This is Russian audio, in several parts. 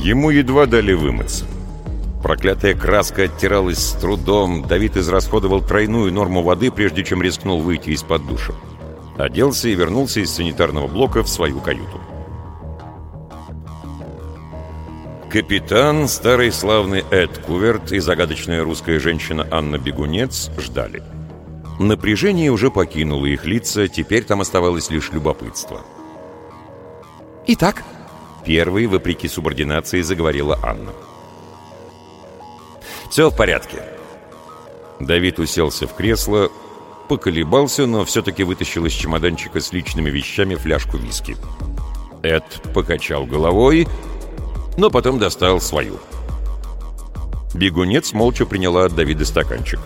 Ему едва дали вымыться. Проклятая краска оттиралась с трудом. Давид израсходовал тройную норму воды, прежде чем рискнул выйти из-под душа. Оделся и вернулся из санитарного блока в свою каюту. Капитан, старый славный Эд Куверт и загадочная русская женщина Анна Бегунец ждали. Напряжение уже покинуло их лица, теперь там оставалось лишь любопытство. «Итак?» Первой, вопреки субординации, заговорила Анна. «Все в порядке». Давид уселся в кресло, поколебался, но все-таки вытащил из чемоданчика с личными вещами фляжку виски. Эд покачал головой, но потом достал свою. Бегунец молча приняла от Давида стаканчик.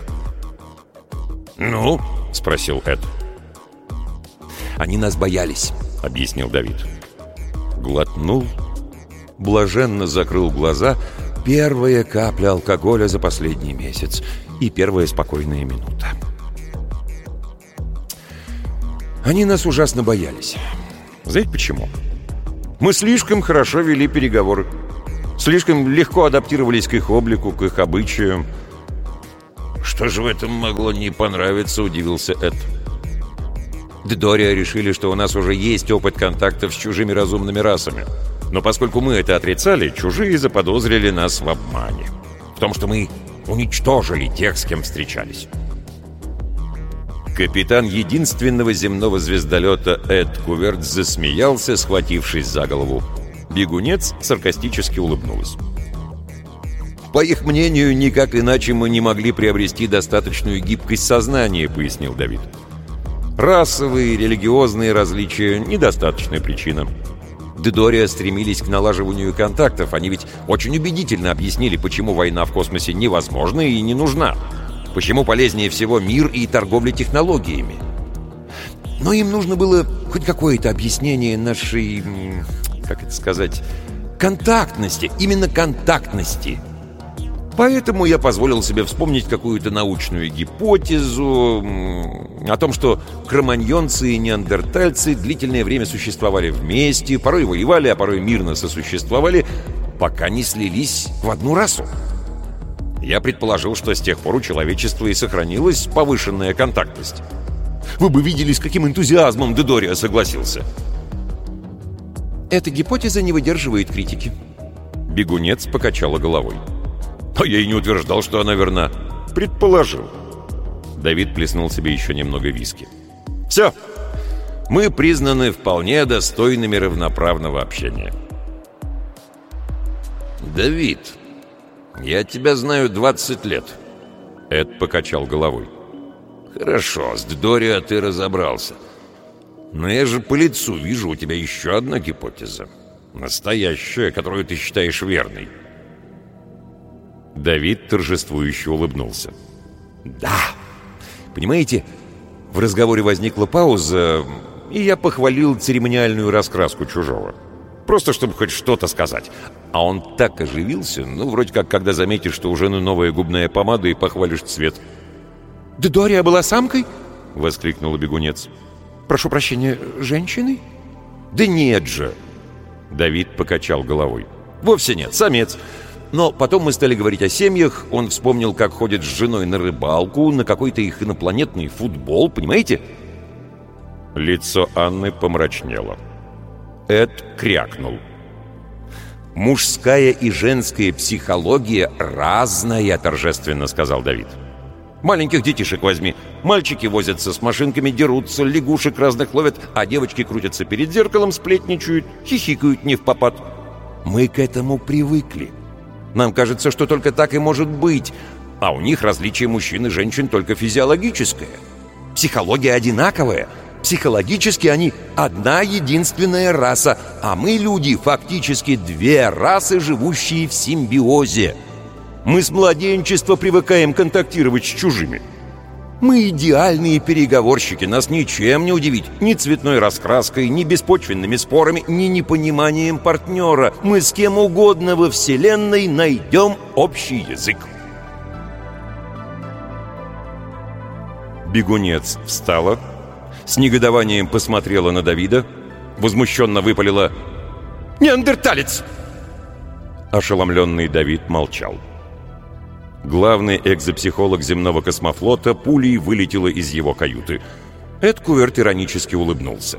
«Ну?» — спросил Эд. «Они нас боялись», — объяснил Давид. Глотнул, блаженно закрыл глаза. Первая капля алкоголя за последний месяц и первая спокойная минута. Они нас ужасно боялись. Знаете почему? Мы слишком хорошо вели переговоры. Слишком легко адаптировались к их облику, к их обычаям. «Что же в этом могло не понравиться?» — удивился Эд. «Ддория решили, что у нас уже есть опыт контактов с чужими разумными расами. Но поскольку мы это отрицали, чужие заподозрили нас в обмане. В том, что мы уничтожили тех, с кем встречались». Капитан единственного земного звездолета Эд Куверт засмеялся, схватившись за голову. Бегунец саркастически улыбнулась. «По их мнению, никак иначе мы не могли приобрести достаточную гибкость сознания», — пояснил Давид. «Расовые, религиозные различия — недостаточная причина. Ддория стремились к налаживанию контактов. Они ведь очень убедительно объяснили, почему война в космосе невозможна и не нужна. Почему полезнее всего мир и торговля технологиями. Но им нужно было хоть какое-то объяснение нашей, как это сказать, контактности, именно контактности. Поэтому я позволил себе вспомнить какую-то научную гипотезу о том, что кроманьонцы и неандертальцы длительное время существовали вместе, порой воевали, а порой мирно сосуществовали, пока не слились в одну расу. Я предположил, что с тех пор у человечества и сохранилась повышенная контактность. Вы бы видели, с каким энтузиазмом Ддория согласился. «Эта гипотеза не выдерживает критики». Бегунец покачала головой. «А я и не утверждал, что она верна. Предположил». Давид плеснул себе еще немного виски. «Все. Мы признаны вполне достойными равноправного общения». «Давид, я тебя знаю 20 лет». Эд покачал головой. «Хорошо, с Ддорией ты разобрался. Но я же по лицу вижу, у тебя еще одна гипотеза. Настоящая, которую ты считаешь верной». Давид торжествующе улыбнулся. «Да! Понимаете, в разговоре возникла пауза, и я похвалил церемониальную раскраску чужого. Просто чтобы хоть что-то сказать. А он так оживился, вроде как, когда заметишь, что у жены новая губная помада, и похвалишь цвет». «Ддория была самкой?» — воскликнула Бегунец. «Прошу прощения, женщиной?» «Да нет же!» Давид покачал головой. «Вовсе нет, самец. Но потом мы стали говорить о семьях, он вспомнил, как ходит с женой на рыбалку, на какой-то их инопланетный футбол, понимаете?» Лицо Анны помрачнело. Эд крякнул. «Мужская и женская психология разная», — торжественно сказал Давид. «Маленьких детишек возьми. Мальчики возятся с машинками, дерутся, лягушек разных ловят, а девочки крутятся перед зеркалом, сплетничают, хихикают невпопад. Мы к этому привыкли. Нам кажется, что только так и может быть, а у них различие мужчин и женщин только физиологическое. Психология одинаковая. Психологически они одна единственная раса, а мы, люди, фактически две расы, живущие в симбиозе. Мы с младенчества привыкаем контактировать с чужими. Мы идеальные переговорщики, нас ничем не удивить. Ни цветной раскраской, ни беспочвенными спорами, ни непониманием партнера. Мы с кем угодно во Вселенной найдем общий язык». Бегунец встала, с негодованием посмотрела на Давида, возмущенно выпалила: «Неандерталец!» Ошеломленный Давид молчал. Главный экзопсихолог земного космофлота пулей вылетела из его каюты. Эд Куверт иронически улыбнулся.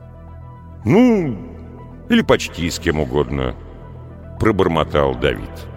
«Ну, или почти с кем угодно», — пробормотал Давид.